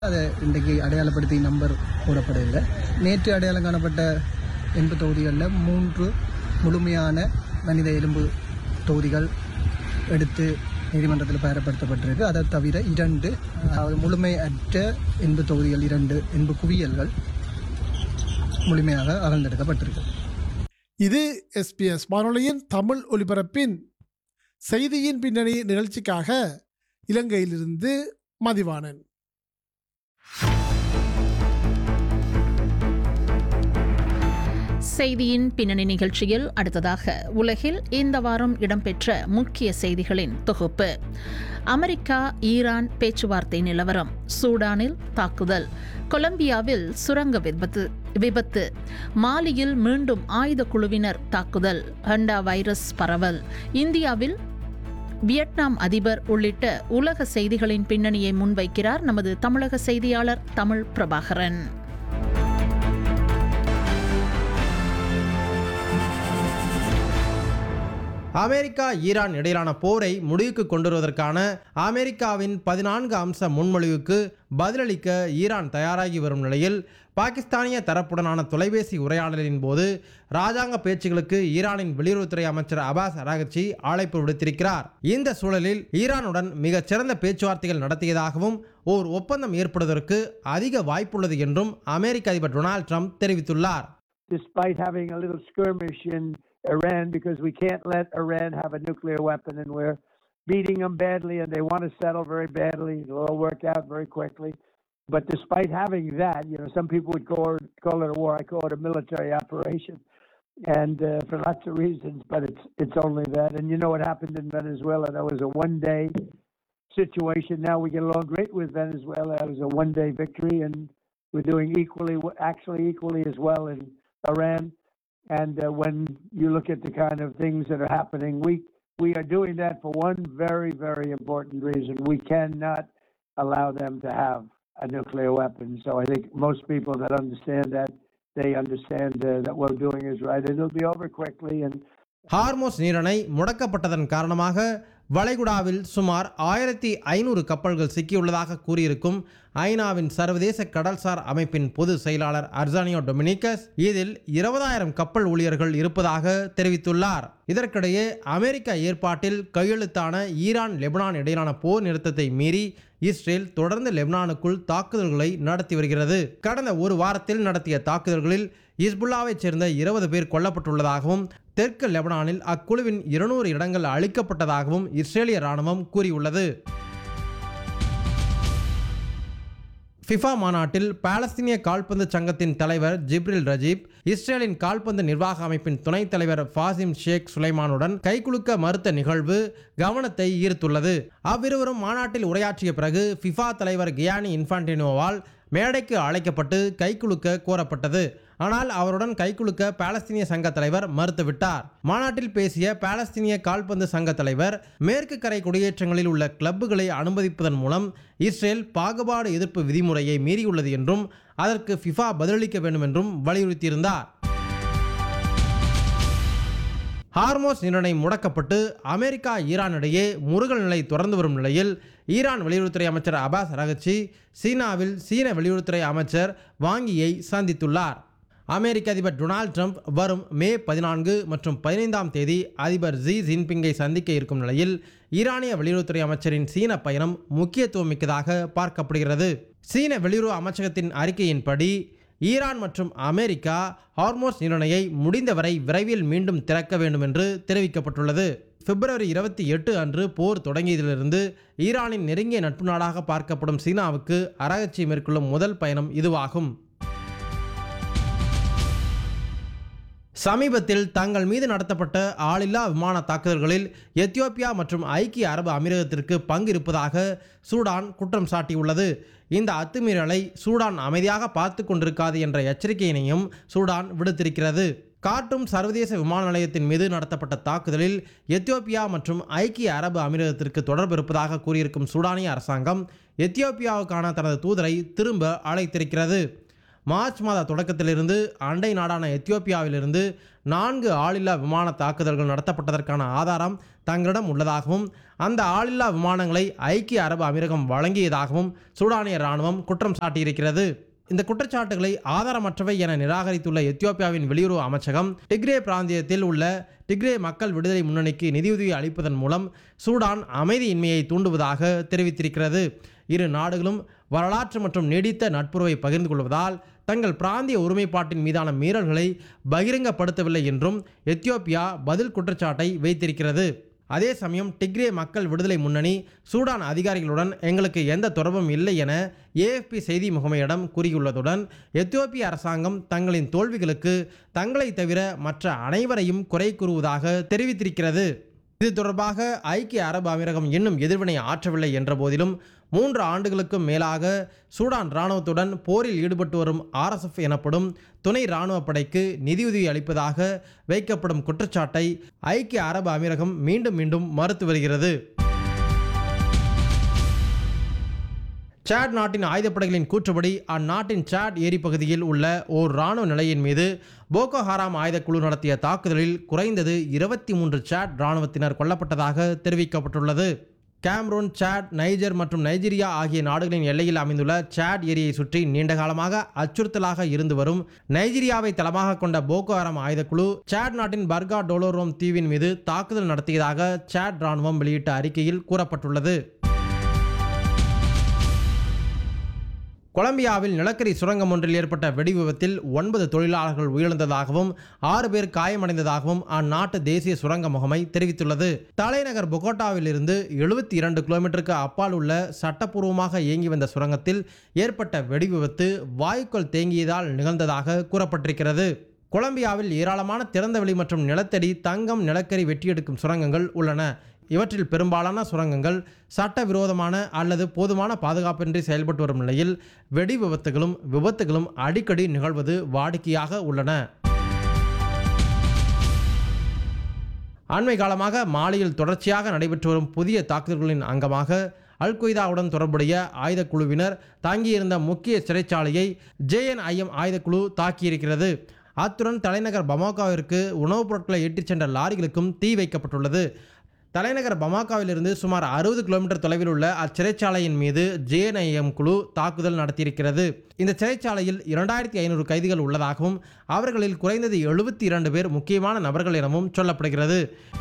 அதை இன்றைக்கு அடையாளப்படுத்தி நம்பர் போடப்படவில்லை. நேற்று அடையாளம் காணப்பட்ட எலும்பு தொகுதிகளில் 3 முழுமையான மனித எலும்பு தொகுதிகள் எடுத்து நீதிமன்றத்தில் பயன்படுத்தப்பட்டிருக்கு. அதை தவிர 2 முழுமையற்ற எலும்பு தொகுதிகள், 2 எலும்பு குவியல்கள் முழுமையாக அகழ்ந்தெடுக்கப்பட்டிருக்கு. இது SBS வானொலியின் தமிழ் ஒலிபரப்பின் செய்தியின் பின்னணி நிகழ்ச்சிக்காக இலங்கையிலிருந்து மதிவாணன். செய்தியின் பின்னணி நிகழ்ச்சியில் அடுத்ததாக உலகில் இந்த வாரம் இடம்பெற்ற முக்கிய செய்திகளின் தொகுப்பு. அமெரிக்கா ஈரான் பேச்சுவார்த்தை நிலவரம், சூடானில் தாக்குதல், கொலம்பியாவில் சுரங்க விபத்து, மாலியில் மீண்டும் ஆயுத குழுவினர் தாக்குதல், ஹண்டா வைரஸ் பரவல், இந்தியாவில் வியட்நாம் அதிபர் உள்ளிட்ட உலக செய்திகளின் பின்னணியை முன்வைக்கிறார் நமது தமிழக செய்தியாளர் தமிழ் பிரபாகரன். அமெரிக்கா ஈரான் இடையிலான போரை முடிவுக்கு கொண்டுவருவதற்கான அமெரிக்காவின் 14 அம்ச முன்மொழிவுக்கு பதிலளிக்க ஈரான் தயாராகி வரும் நிலையில் பாகிஸ்தானிய தரப்புடனான தொலைபேசி உரையாடலின் போது ராஜாங்க பேச்சுகளுக்கு ஈரானின் வெளியுறவுத்துறை அமைச்சர் அபாஸ் அரகச்சி அழைப்பு விடுத்திருக்கிறார். இந்த சூழலில் ஈரானுடன் மிகச்சிறந்த பேச்சுவார்த்தைகள் நடத்தியதாகவும் ஓர் ஒப்பந்தம் ஏற்படுவதற்கு அதிக வாய்ப்புள்ளது என்றும் அமெரிக்க அதிபர் டொனால்ட் ட்ரம்ப் தெரிவித்துள்ளார். Despite having a little skirmish in Iran, because we can't let Iran have a nuclear weapon, and we're beating them badly, and they want to settle very badly. It'll all work out very quickly. But despite having that, some people would call it a war. I call it a military operation, and for lots of reasons. But it's only that. And you know what happened in Venezuela? That was a one-day situation. Now we get along great with Venezuela. That was a one-day victory, and we're doing equally as well in Iran. And when you look at the kind of things that are happening, we are doing that for one very, very important reason. We cannot allow them to have a nuclear weapon. So I think most people that understand that, they understand that what we're doing is right. It'll be over quickly. And Hormuz நீரிணை முடக்கப்பட்டதன் காரணமாக வளைகுடாவில் சுமார் 1500 கப்பல்கள் சிக்கியுள்ளதாக கூறியிருக்கும் ஐநாவின் சர்வதேச கடல்சார் அமைப்பின் பொதுச் செயலாளர் அர்சானியோ டொமினிகஸ் இதில் 20,000 கப்பல் ஊழியர்கள் இருப்பதாக தெரிவித்துள்ளார். இதற்கிடையே அமெரிக்க ஏற்பாட்டில் கையெழுத்தான ஈரான் லெபனான் இடையிலான போர் நிறுத்தத்தை மீறி இஸ்ரேல் தொடர்ந்து லெபனானுக்குள் தாக்குதல்களை நடத்தி வருகிறது. கடந்த ஒரு வாரத்தில் நடத்திய தாக்குதல்களில் ஹிஸ்புல்லாவைச் சேர்ந்த 20 பேர் கொல்லப்பட்டுள்ளதாகவும் தெற்கு லெபனானில் அக்குழுவின் 200 இடங்கள் அளிக்கப்பட்டதாகவும் இஸ்ரேலிய ராணுவம் கூறியுள்ளது. ஃபிஃபா மாநாட்டில் பாலஸ்தீனிய கால்பந்து சங்கத்தின் தலைவர் ஜிப்ரில் ரஜீப் இஸ்ரேலின் கால்பந்து நிர்வாக அமைப்பின் துணைத் தலைவர் ஃபாசிம் ஷேக் சுலைமானுடன் கைகுலுக்க மறுத்த நிகழ்வு கவனத்தை ஈர்த்துள்ளது. அவ்விருவரும் மாநாட்டில் உரையாற்றிய பிறகு ஃபிஃபா தலைவர் கியானி இன்ஃபான்டினோவால் மேடைக்கு அழைக்கப்பட்டு கைகுலுக்க கோரப்பட்டது. ஆனால் அவருடன் கைகுலுக்க பாலஸ்தீனிய சங்க தலைவர் மறுத்துவிட்டார். மாநாட்டில் பேசிய பாலஸ்தீனிய கால்பந்து சங்க தலைவர் மேற்கு கரை குடியேற்றங்களில் உள்ள கிளப்புகளை அனுமதிப்பதன் மூலம் இஸ்ரேல் பாகுபாடு எதிர்ப்பு விதிமுறையை மீறியுள்ளது என்றும் அதற்கு ஃபிஃபா பதிலளிக்க வேண்டும் என்றும் வலியுறுத்தியிருந்தார். ஹார்மோஸ் நீரிணை முடக்கப்பட்டு அமெரிக்கா ஈரான் இடையே முறுகல் நிலை தொடர்ந்து வரும் நிலையில் ஈரான் வெளியுறவுத்துறை அமைச்சர் அபாஸ் அரகச்சி சீனாவில் சீன வெளியுறவுத்துறை அமைச்சர் வாங்கியை சந்தித்துள்ளார். அமெரிக்க அதிபர் டொனால்ட் ட்ரம்ப் வரும் மே 14 மற்றும் 15ஆம் தேதி அதிபர் ஜி ஜின்பிங்கை சந்திக்க இருக்கும் நிலையில் ஈரானிய வெளியுறவுத்துறை அமைச்சரின் சீன பயணம் முக்கியத்துவம் மிக்கதாக பார்க்கப்படுகிறது. சீன வெளியுறவு அமைச்சகத்தின் அறிக்கையின்படி ஈரான் மற்றும் அமெரிக்கா ஹார்மோஸ் நீரிணையை முடிந்தவரை விரைவில் மீண்டும் திறக்க வேண்டும் என்று தெரிவிக்கப்பட்டுள்ளது. பிப்ரவரி 28 அன்று போர் தொடங்கியதிலிருந்து ஈரானின் நெருங்கிய நட்பு நாடாக பார்க்கப்படும் சீனாவுக்கு அரகச்சி மேற்கொள்ளும் முதல் பயணம் இதுவாகும். சமீபத்தில் தங்கள் மீது நடத்தப்பட்ட ஆளில்லா விமான தாக்குதல்களில் எத்தியோப்பியா மற்றும் ஐக்கிய அரபு அமீரகத்திற்கு பங்கு இருப்பதாக சூடான் குற்றம் சாட்டியுள்ளது. இந்த அத்துமீறலை சூடான் அமைதியாக பார்த்து கொண்டிருக்காது என்ற எச்சரிக்கையினையும் சூடான் விடுத்திருக்கிறது. கார்ட்டூம் சர்வதேச விமான நிலையத்தின் மீது நடத்தப்பட்ட தாக்குதலில் எத்தியோப்பியா மற்றும் ஐக்கிய அரபு அமீரகத்திற்கு தொடர்பு இருப்பதாக கூறியிருக்கும் சூடானிய அரசாங்கம் எத்தியோப்பியாவுக்கான தனது தூதரை திரும்ப அழைத்திருக்கிறது. மார்ச் மாத தொடக்கத்திலிருந்து அண்டை நாடான எத்தியோப்பியாவிலிருந்து 4 ஆளில்லா விமான தாக்குதல்கள் நடத்தப்பட்டதற்கான ஆதாரம் தங்களிடம் உள்ளதாகவும் அந்த ஆளில்லா விமானங்களை ஐக்கிய அரபு அமீரகம் வழங்கியதாகவும் சூடானிய இராணுவம் குற்றம் சாட்டியிருக்கிறது. இந்த குற்றச்சாட்டுகளை ஆதாரமற்றவை என நிராகரித்துள்ள எத்தியோப்பியாவின் வெளியுறவு அமைச்சகம் டிக்ரே பிராந்தியத்தில் உள்ள டிக்ரே மக்கள் விடுதலை முன்னணிக்கு நிதியுதவி அளிப்பதன் மூலம் சூடான் அமைதியின்மையை தூண்டுவதாக தெரிவித்திருக்கிறது. இரு நாடுகளும் வரலாற்று மற்றும் நீடித்த நட்புறவை பகிர்ந்து கொள்வதால் தங்கள் பிராந்திய ஒருமைப்பாட்டின் மீதான மீறல்களை பகிரங்கப்படுத்தவில்லை என்றும் எத்தியோப்பியா பதில் குற்றச்சாட்டை வைத்திருக்கிறது. அதே சமயம் டிக்ரே மக்கள் விடுதலை முன்னணி சூடான் அதிகாரிகளுடன் எங்களுக்கு எந்த தொடர்பும் இல்லை என AFP செய்தி முகமையிடம் கூறியுள்ளதுடன் எத்தியோப்பிய அரசாங்கம் தங்களின் தோல்விகளுக்கு தங்களை தவிர மற்ற அனைவரையும் குறை கூறுவதாக தெரிவித்திருக்கிறது. இது தொடர்பாக ஐக்கிய அரபு அமீரகம் இன்னும் எதிர்வினை ஆற்றவில்லை என்ற போதிலும் 3 ஆண்டுகளுக்கும் மேலாக சூடான் இராணுவத்துடன் போரில் ஈடுபட்டு வரும் RSF எனப்படும் துணை இராணுவ படைக்கு நிதியுதவி அளிப்பதாக வைக்கப்படும் குற்றச்சாட்டை ஐக்கிய அரபு அமீரகம் மீண்டும் மீண்டும் மறுத்து வருகிறது. சாட் நாட்டின் ஆயுதப்படைகளின் கூற்றுப்படி அந்நாட்டின் சாட் ஏரி பகுதியில் உள்ள ஓர் இராணுவ நிலையின் மீது போகோ ஹராம் ஆயுதக்குழு நடத்திய தாக்குதலில் குறைந்தது 23 சாட் இராணுவத்தினர் கொல்லப்பட்டதாக தெரிவிக்கப்பட்டுள்ளது. கேம்ரூன், சாட், நைஜர் மற்றும் நைஜீரியா ஆகிய நாடுகளின் எல்லையில் அமைந்துள்ள சாட் ஏரியை சுற்றி நீண்டகாலமாக அச்சுறுத்தலாக இருந்து வரும் நைஜீரியாவை தளமாக கொண்ட போகோ ஹராம் ஆயுதக்குழு சாட் நாட்டின் பர்கா டோலோரோம் தீவின் மீது தாக்குதல் நடத்தியதாக சாட் இராணுவம் வெளியிட்ட அறிக்கையில் கூறப்பட்டுள்ளது. கொலம்பியாவில் நிலக்கரி சுரங்கம் ஒன்றில் ஏற்பட்ட வெடி விபத்தில் 9 தொழிலாளர்கள் உயிரிழந்ததாகவும் 6 பேர் காயமடைந்ததாகவும் அந்நாட்டு தேசிய சுரங்க முகமை தெரிவித்துள்ளது. தலைநகர் பொகோட்டாவில் இருந்து 72 கிலோமீட்டருக்கு அப்பால் உள்ள சட்டப்பூர்வமாக இயங்கி வந்த சுரங்கத்தில் ஏற்பட்ட வெடி விபத்து வாயுக்கள் தேங்கியதால் நிகழ்ந்ததாக கூறப்பட்டிருக்கிறது. கொலம்பியாவில் ஏராளமான திறந்தவெளி மற்றும் நிலத்தடி தங்கம் நிலக்கரி வெட்டியெடுக்கும் சுரங்கங்கள் உள்ளன. இவற்றில் பெரும்பாலான சுரங்கங்கள் சட்டவிரோதமான அல்லது போதுமான பாதுகாப்பின்றி செயல்பட்டு வரும் நிலையில் வெடி விபத்துகளும் அடிக்கடி நிகழ்வது வாடிக்கையாக உள்ளன. அண்மை காலமாக மாலியில் தொடர்ச்சியாக நடைபெற்று வரும் புதிய தாக்குதல்களின் அங்கமாக அல்-கொய்தாவுடன் தொடர்புடைய ஆயுதக்குழுவினர் தாங்கியிருந்த முக்கிய சிறைச்சாலையை JNIM ஆயுதக்குழு தாக்கியிருக்கிறது. அத்துடன் தலைநகர் பமாகோவிற்கு உணவுப் பொருட்களை ஏற்றிச் சென்ற லாரிகளுக்கும் தீ வைக்கப்பட்டுள்ளது. தலைநகர் பமாகோவிலிருந்து சுமார் 60 கிலோமீட்டர் தொலைவில் உள்ள அச்சிறைச்சாலையின் மீது JNIM குழு தாக்குதல் நடத்தியிருக்கிறது. இந்த சிறைச்சாலையில் 2500 கைதிகள் உள்ளதாகவும் அவர்களில் குறைந்தது 72 பேர் முக்கியமான நபர்கள் எனவும் சொல்லப்படுகிறது.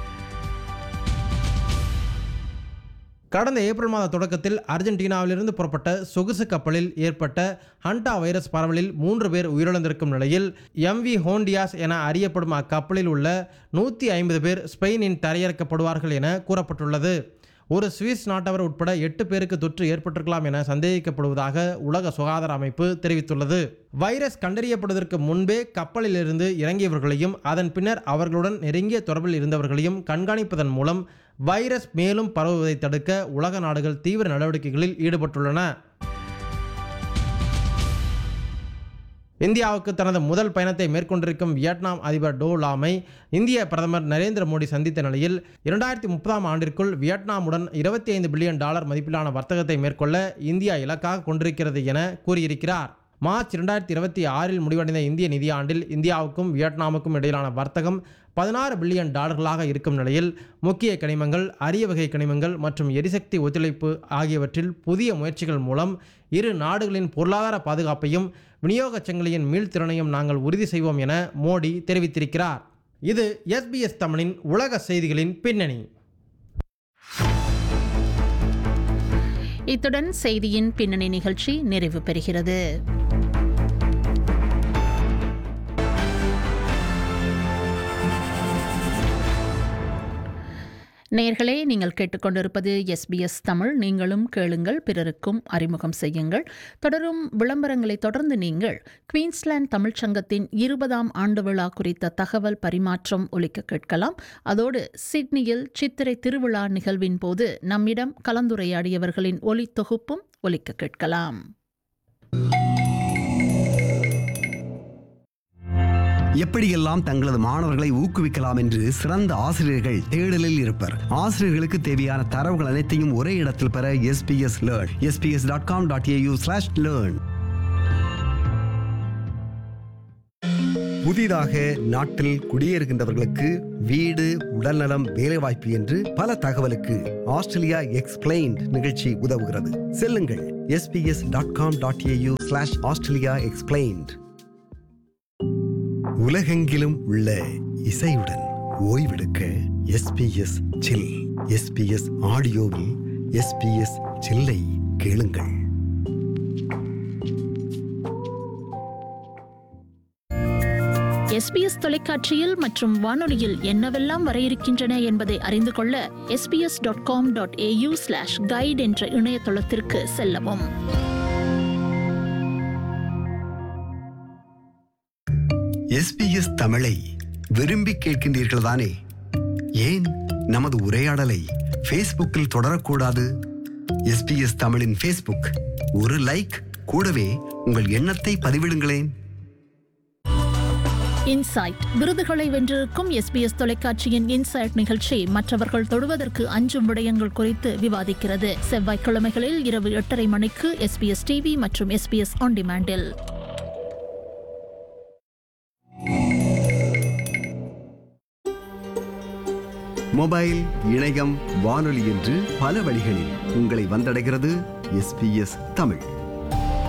கடந்த ஏப்ரல் மாத தொடக்கத்தில் அர்ஜென்டினாவிலிருந்து புறப்பட்ட சொகுசு கப்பலில் ஏற்பட்ட ஹண்டா வைரஸ் பரவலில் 3 பேர் உயிரிழந்திருக்கும் நிலையில் MV ஹோண்டியாஸ் என அறியப்படும் அக்கப்பலில் உள்ள 150 பேர் ஸ்பெயினின் தரையிறக்கப்படுவார்கள் என கூறப்பட்டுள்ளது. ஒரு சுவிஸ் நாட்டவர் உட்பட 8 பேருக்கு தொற்று ஏற்பட்டிருக்கலாம் என சந்தேகிக்கப்படுவதாக உலக சுகாதார அமைப்பு தெரிவித்துள்ளது. வைரஸ் கண்டறியப்படுவதற்கு முன்பே கப்பலிலிருந்து இறங்கியவர்களையும் அதன் பின்னர் அவர்களுடன் நெருங்கிய தொடர்பில் இருந்தவர்களையும் கண்காணிப்பதன் மூலம் வைரஸ் மேலும் பரவுவதை தடுக்க உலக நாடுகள் தீவிர நடவடிக்கைகளில் ஈடுபட்டுள்ளன. இந்தியாவுக்கு தனது முதல் பயணத்தை மேற்கொண்டிருக்கும் வியட்நாம் அதிபர் டோ லாமை இந்திய பிரதமர் நரேந்திர மோடி சந்தித்த நிலையில் 2030ஆம் ஆண்டிற்குள் வியட்நாமுடன் $25 பில்லியன் மதிப்பிலான வர்த்தகத்தை மேற்கொள்ள இந்தியா இலக்காக கொண்டிருக்கிறது என கூறியிருக்கிறார். மார்ச் 2026இல் முடிவடைந்த இந்திய நிதியாண்டில் இந்தியாவுக்கும் வியட்நாமுக்கும் இடையிலான வர்த்தகம் $16 பில்லியன் இருக்கும் நிலையில் முக்கிய கனிமங்கள், அரிய வகை கனிமங்கள் மற்றும் எரிசக்தி ஒத்துழைப்பு ஆகியவற்றில் புதிய முயற்சிகள் மூலம் இரு நாடுகளின் பொருளாதார பாதுகாப்பையும் விநியோகச் சங்கிலியின் மீள்திறனையும் நாங்கள் உறுதி செய்வோம் என மோடி தெரிவித்திருக்கிறார். இது SBS தமிழின் உலக செய்திகளின் பின்னணி. இத்துடன் செய்தியின் பின்னணி நிகழ்ச்சி நிறைவு பெறுகிறது. நேயர்களே, நீங்கள் கேட்டுக்கொண்டிருப்பது SBS தமிழ். நீங்களும் கேளுங்கள், பிறருக்கும் அறிமுகம் செய்யுங்கள். தொடரும் விளம்பரங்களை தொடர்ந்து நீங்கள் குயின்ஸ்லாந்து தமிழ்ச்சங்கத்தின் 20ஆம் ஆண்டு விழா குறித்த தகவல் பரிமாற்றம் ஒலிக்க கேட்கலாம். அதோடு சிட்னியில் சித்திரை திருவிழா நிகழ்வின் போது நம்மிடம் கலந்துரையாடியவர்களின் ஒலி தொகுப்பும் ஒலிக்க கேட்கலாம். எப்படியெல்லாம் தங்களது மாணவர்களை ஊக்குவிக்கலாம் என்று சிறந்த ஆசிரியர்கள் தேடலில் இருப்பர். ஆசிரியர்களுக்கு தேவையான தரவுகள் அனைத்தையும் ஒரே இடத்தில் பெற SBS Learn. sbs.com.au/learn. புதிதாக நாட்டில் குடியேறுகின்றவர்களுக்கு வீடு, உடல்நலம், வேலைவாய்ப்பு என்று பல தகவலுக்கு ஆஸ்திரேலியா எக்ஸ்பிளைன்ட் நிகழ்ச்சி உதவுகிறது. செல்லுங்கள் sbs.com.au/Australia Explained. உலகெங்கிலும் உள்ள இசையுடன் ஓய்வெடுக்க SBS சில். SBS ஆடியோவில் SBS சில்லை கேளுங்கள். SBS தொலைக்காட்சியில் மற்றும் வானொலியில் என்னவெல்லாம் வர இருக்கின்றன என்பதை அறிந்து கொள்ள sbs.com.au/guide என்ற இணையதளத்திற்கு செல்லவும். SBS தமிழை விரும்பி கேட்கின்றீர்கள் தானே? ஏன் நமது உரையாடலை ஃபேஸ்புக்கில் தொடரக்கூடாது? SBS தமிழின் ஃபேஸ்புக், ஒரு லைக், கூடவே உங்கள் எண்ணத்தை பதிவிடுங்களேன். இன்சைட் விருதுகளை வென்றிருக்கும் SBS தொலைக்காட்சியின் இன்சைட் நிகழ்ச்சி மற்றவர்கள் தொடுவதற்கு அஞ்சும் விடயங்கள் குறித்து விவாதிக்கிறது. செவ்வாய்க்கிழமைகளில் இரவு 8:30 மணிக்கு SBS TV மற்றும் SBS On Demand-இல். மொபைல், இணையம், வானொலி என்று பல வழிகளில் உங்களை வந்தடைகிறது SBS தமிழ்.